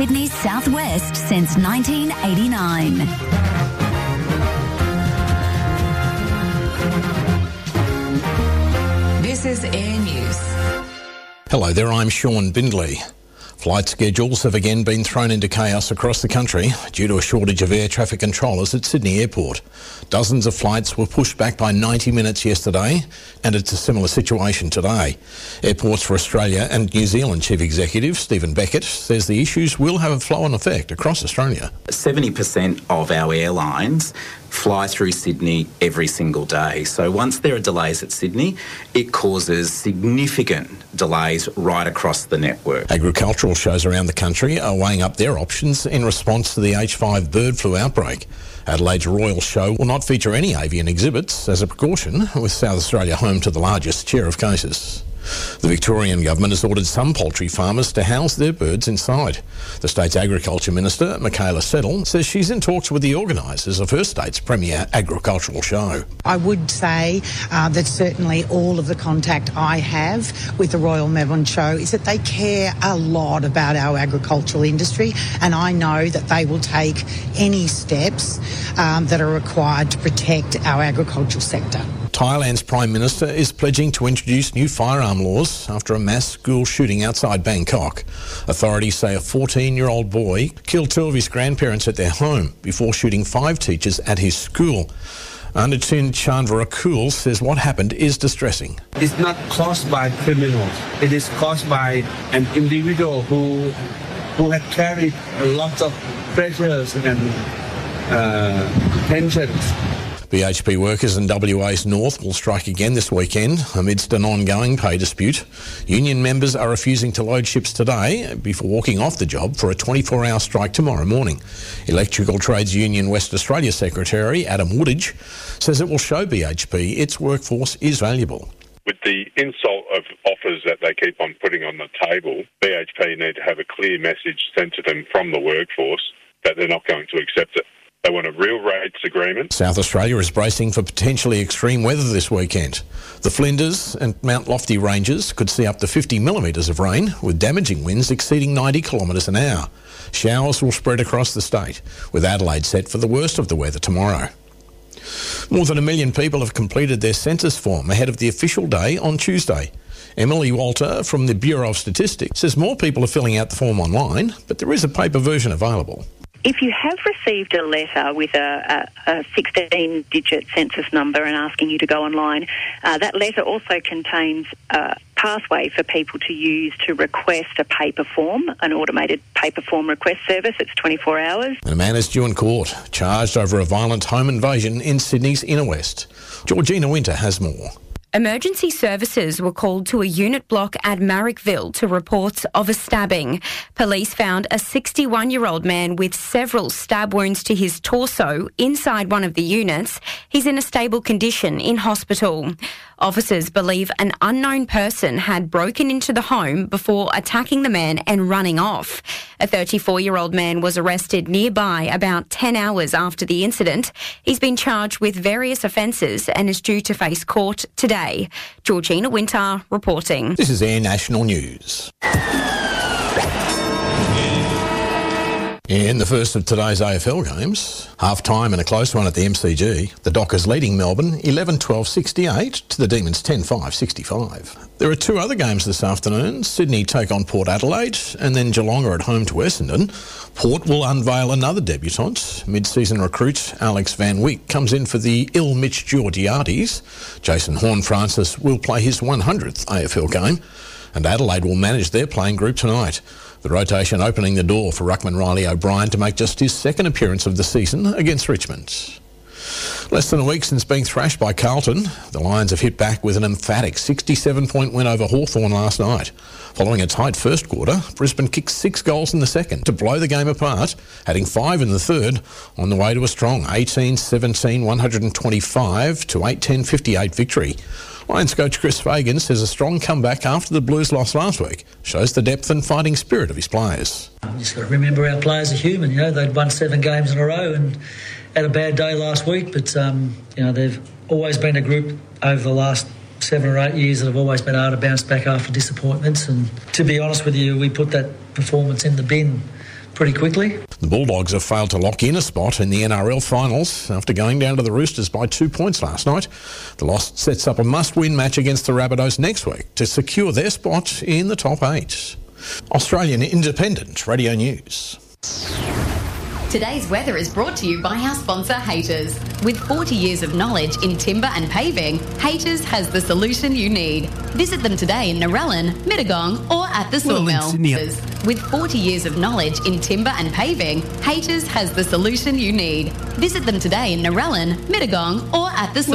Sydney's southwest since 1989. This is Air News. Hello there, I'm Sean Bindley. Flight schedules have again been thrown into chaos across the country due to a shortage of air traffic controllers at Sydney Airport. Dozens of flights were pushed back by 90 minutes yesterday, and it's a similar situation today. Airports for Australia and New Zealand Chief Executive Stephen Beckett says the issues will have a flow-on effect across Australia. 70% of our airlines fly through Sydney every single day. So once there are delays at Sydney, it causes significant delays right across the network. Agricultural shows around the country are weighing up their options in response to the H5 bird flu outbreak. Adelaide's Royal Show will not feature any avian exhibits as a precaution, with South Australia home to the largest share of cases. The Victorian government has ordered some poultry farmers to house their birds inside. The state's Agriculture Minister, Michaela Settle, says she's in talks with the organisers of her state's premier agricultural show. I would say that certainly all of the contact I have with the Royal Melbourne Show is that they care a lot about our agricultural industry, and I know that they will take any steps that are required to protect our agricultural sector. Thailand's Prime Minister is pledging to introduce new firearm laws after a mass school shooting outside Bangkok. Authorities say a 14-year-old boy killed two of his grandparents at their home before shooting 5 teachers at his school. Anutin Chandrakul says what happened is distressing. It's not caused by criminals. It is caused by an individual who had carried a lot of pressures and tensions. BHP workers in WA's north will strike again this weekend amidst an ongoing pay dispute. Union members are refusing to load ships today before walking off the job for a 24-hour strike tomorrow morning. Electrical Trades Union West Australia Secretary Adam Woodage says it will show BHP its workforce is valuable. With the insult of offers that they keep on putting on the table, BHP need to have a clear message sent to them from the workforce that they're not going to accept it. They want a real rates agreement. South Australia is bracing for potentially extreme weather this weekend. The Flinders and Mount Lofty ranges could see up to 50 millimetres of rain, with damaging winds exceeding 90 kilometres an hour. Showers will spread across the state, with Adelaide set for the worst of the weather tomorrow. More than 1 million people have completed their census form ahead of the official day on Tuesday. Emily Walter from the Bureau of Statistics says more people are filling out the form online, but there is a paper version available. If you have received a letter with a 16-digit census number and asking you to go online, that letter also contains a pathway for people to use to request a paper form, an automated paper form request service. It's 24 hours. And a man is due in court, charged over a violent home invasion in Sydney's inner west. Georgina Winter has more. Emergency services were called to a unit block at Marrickville to reports of a stabbing. Police found a 61-year-old man with several stab wounds to his torso inside one of the units. He's in a stable condition in hospital. Officers believe an unknown person had broken into the home before attacking the man and running off. A 34-year-old man was arrested nearby about 10 hours after the incident. He's been charged with various offences and is due to face court today. Georgina Winter reporting. This is Air National News. In the first of today's AFL games, half-time and a close one at the MCG, the Dockers leading Melbourne 11-12-68 to the Demons 10-5-65. There are 2 other games this afternoon. Sydney take on Port Adelaide and then Geelong are at home to Essendon. Port will unveil another debutant. Mid-season recruit Alex Van Wyk comes in for the ill Mitch Georgiades. Jason Horne-Francis will play his 100th AFL game and Adelaide will manage their playing group tonight. The rotation opening the door for ruckman Riley O'Brien to make just his second appearance of the season against Richmond. Less than a week since being thrashed by Carlton, the Lions have hit back with an emphatic 67-point win over Hawthorn last night. Following a tight first quarter, Brisbane kicked 6 goals in the second to blow the game apart, adding 5 in the third, on the way to a strong 18-17-125 to 8-10-58 victory. Lions coach Chris Fagan says a strong comeback after the Blues loss last week shows the depth and fighting spirit of his players. We've just got to remember our players are human. They'd won 7 games in a row and had a bad day last week, but they've always been a group over the last 7 or 8 years that have always been able to bounce back after disappointments. And to be honest with you, we put that performance in the bin pretty quickly. The Bulldogs have failed to lock in a spot in the NRL finals after going down to the Roosters by 2 points last night. The loss sets up a must-win match against the Rabbitohs next week to secure their spot in the top 8. Australian Independent Radio News. Today's weather is brought to you by our sponsor, Haters. With 40 years of knowledge in timber and paving, Haters has the solution you need. Visit them today in Narellan, Mittagong or at the Sawmill. With 40 years of knowledge in timber and paving, Haters has the solution you need. Visit them today in Narellan, Mittagong or at the Sawmill.